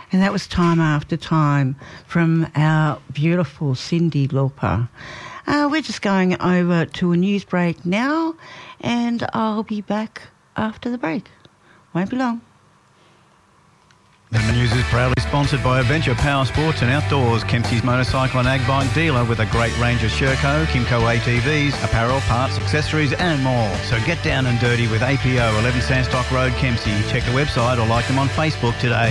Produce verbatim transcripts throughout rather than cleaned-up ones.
And that was Time After Time from our beautiful Cyndi Lauper. Uh, we're just going over to a news break now, and I'll be back after the break. Won't be long. The news is proudly sponsored by Adventure Power Sports and Outdoors, Kempsey's motorcycle and ag bike dealer with a great range of Sherco, Kimco A T Vs, apparel, parts, accessories and more. So get down and dirty with A P O, eleven Sandstock Road, Kempsey. Check the website or like them on Facebook today.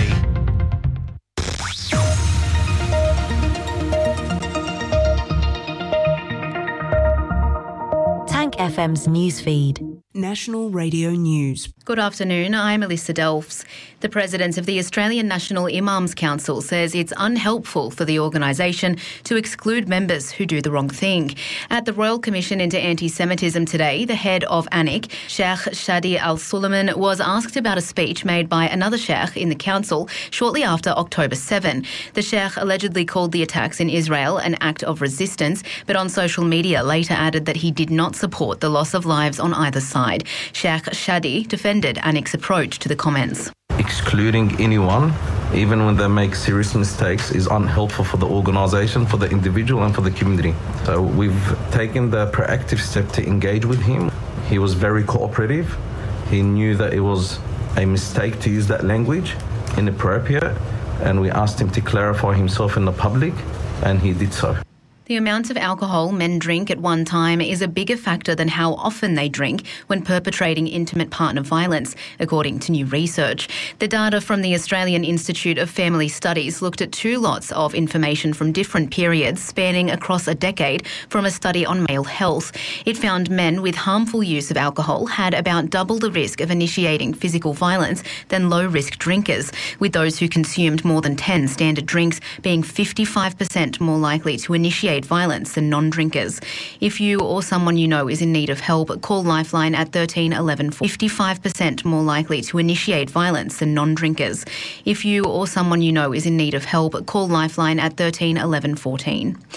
Tank F M's newsfeed. National Radio News. Good afternoon, I'm Alyssa Delphs. The President of the Australian National Imams Council says it's unhelpful for the organisation to exclude members who do the wrong thing. At the Royal Commission into Anti-Semitism today, the head of A N I C, Sheikh Shadi Al-Sulaiman, was asked about a speech made by another sheikh in the council shortly after October seventh. The sheikh allegedly called the attacks in Israel an act of resistance, but on social media later added that he did not support the loss of lives on either side. Sheikh Shadi defended A N I C's approach to the comments. Excluding anyone, even when they make serious mistakes, is unhelpful for the organisation, for the individual and for the community. So we've taken the proactive step to engage with him. He was very cooperative. He knew that it was a mistake to use that language, inappropriate, and we asked him to clarify himself in the public, and he did so. The amount of alcohol men drink at one time is a bigger factor than how often they drink when perpetrating intimate partner violence, according to new research. The data from the Australian Institute of Family Studies looked at two lots of information from different periods spanning across a decade from a study on male health. It found men with harmful use of alcohol had about double the risk of initiating physical violence than low-risk drinkers, with those who consumed more than ten standard drinks being fifty-five percent more likely to initiate violence than non-drinkers. If you or someone you know is in need of help, call Lifeline at thirteen eleven. fifty-five percent more likely to initiate violence than non-drinkers. If you or someone you know is in need of help, call Lifeline at thirteen eleven fourteen.